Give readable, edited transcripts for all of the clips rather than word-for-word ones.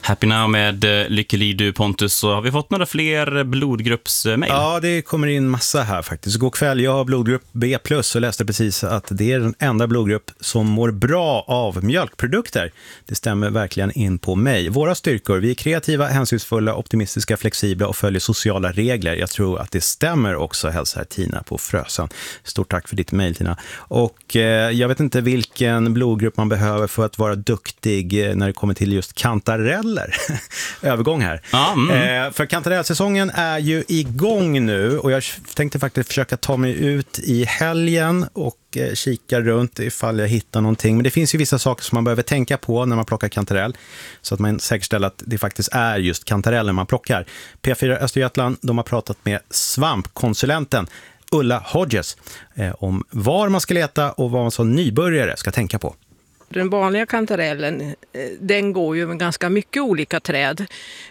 Happy Now med Lyckelig du Pontus, så har vi fått några fler blodgruppsmejl. Ja, det kommer in massa här faktiskt. God kväll, jag har blodgrupp B+, och läste precis att det är den enda blodgrupp som mår bra av mjölkprodukter. Det stämmer verkligen in på mig. Våra styrkor, vi är kreativa, hänsynsfulla, optimistiska, flexibla och följer sociala regler. Jag tror att det stämmer också, hälsar Tina på Frösön. Stort tack för ditt mejl, Tina. Och jag vet inte vilken blodgrupp man behöver för att vara duktig när det kommer till just kantareller. Övergång här. För kantarellsäsongen är ju igång nu, och jag tänkte faktiskt försöka ta mig ut i helgen och kika runt ifall jag hittar någonting. Men det finns ju vissa saker som man behöver tänka på när man plockar kantarell, så att man säkerställer att det faktiskt är just kantareller man plockar. P4 Östergötland, de har pratat med svampkonsulenten Ulla Hodges om var man ska leta och vad man som nybörjare ska tänka på. Den vanliga kantarellen, den går ju med ganska mycket olika träd.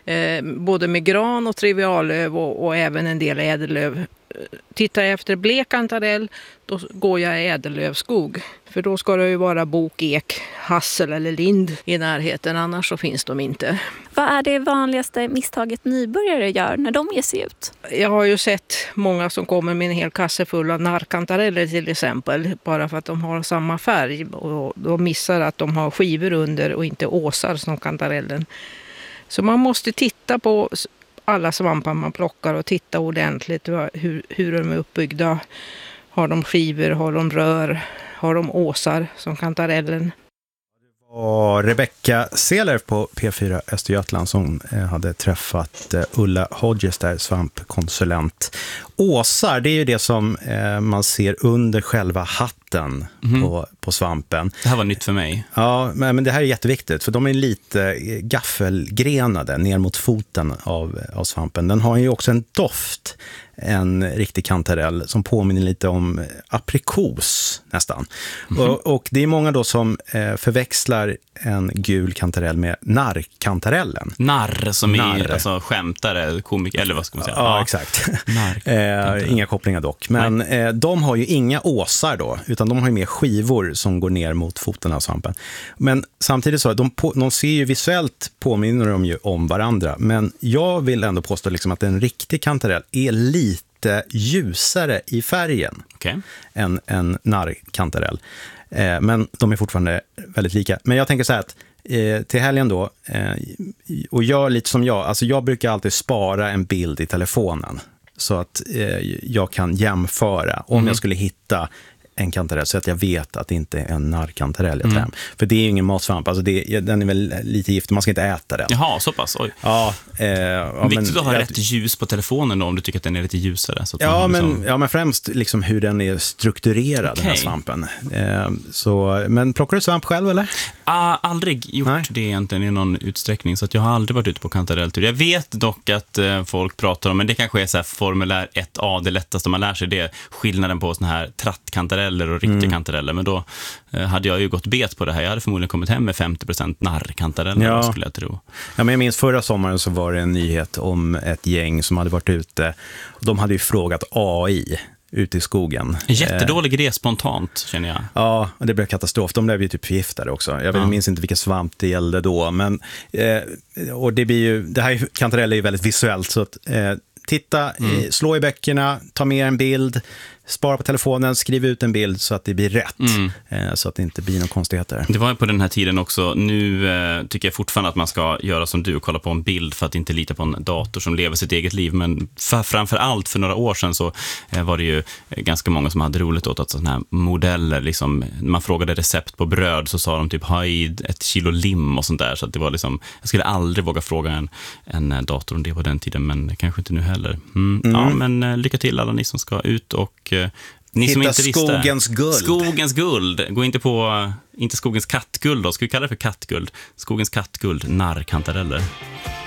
Både med gran och triviallöv och även en del ädellöv. Tittar jag efter blek kantarell, då går jag i ädellövskog. För då ska det ju vara bok, ek, hassel eller lind i närheten, annars så finns de inte. Vad är det vanligaste misstaget nybörjare gör när de ger sig ut? Jag har ju sett många som kommer med en hel kasse full av narrkantareller till exempel, bara för att de har samma färg, och de missar att de har skivor under och inte åsar som kantarellen. Så man måste titta på alla svampar man plockar och titta ordentligt hur de är uppbyggda. Har de skivor, har de rör, har de åsar som kantarellen? Och Rebecka Seler på P4 Östergötland som hade träffat Ulla Hodges där, svampkonsulent. Åsar, det är ju det som man ser under själva hatten på svampen. Det här var nytt för mig. Ja, men det här är jätteviktigt, för de är lite gaffelgrenade ner mot foten av svampen. Den har ju också en doft, en riktig kantarell, som påminner lite om aprikos nästan. Och det är många då som förväxlar en gul kantarell med narrkantarellen. Narr som är alltså skämtare, komiker, eller vad ska man säga? Ja, exakt. Inga kopplingar dock. Men de har ju inga åsar då, utan de har ju mer skivor som går ner mot foten av svampen. Men samtidigt så, de ser ju visuellt, påminner de ju om varandra. Men jag vill ändå påstå liksom att en riktig kantarell är lite ljusare i färgen än en narrkantarell. Men de är fortfarande väldigt lika. Men jag tänker så här att till helgen då, och gör lite som jag, alltså jag brukar alltid spara en bild i telefonen så att jag kan jämföra om jag skulle hitta en kantarell, så att jag vet att det inte är en narrkantarell jag träm. För det är ju ingen matsvamp, alltså den är väl lite giftig, man ska inte äta den. Jaha, så pass, oj. Ja, viktigt att ha rätt ljus på telefonen då, om du tycker att den är lite ljusare. Så att men främst liksom hur den är strukturerad, den här svampen. Men plockar du svamp själv eller? Aldrig gjort det egentligen i någon utsträckning, så att jag har aldrig varit ute på kantarelltur. Jag vet dock att folk pratar om, men det kanske är så här formulär 1A, det lättaste man lär sig, det är skillnaden på såna här trattkantareller och riktiga kantareller. Men då hade jag ju gått bet på det här. Jag hade förmodligen kommit hem med 50% narrkantareller, skulle jag tro. Ja, men jag minns förra sommaren så var det en nyhet om ett gäng som hade varit ute. De hade ju frågat AI ute i skogen. Jättedålig idé spontant, känner jag. Ja, och det blev katastrof. De blev ju typ förgiftade också. Jag minns inte vilken svamp det gällde då. Men, och det blir ju, det här kantareller är ju väldigt visuellt, så att titta, slå i böckerna, ta med en bild, spara på telefonen, skriv ut en bild så att det blir rätt. Så att det inte blir några konstigheter. Det var ju på den här tiden också. Nu tycker jag fortfarande att man ska göra som du och kolla på en bild för att inte lita på en dator som lever sitt eget liv. Men framför allt för några år sedan så var det ju ganska många som hade roligt åt att sådana här modeller, liksom, man frågade recept på bröd så sa de typ ha i 1 kilo lim och sånt där. Så att det var liksom, jag skulle aldrig våga fråga en dator om det på den tiden, men kanske inte nu heller. Ja, men lycka till alla ni som ska ut och ni som inte visste. Skogens guld. Skogens guld. Gå inte på, inte skogens kattguld då. Ska vi kalla det för kattguld? Skogens kattguld, narrkantareller.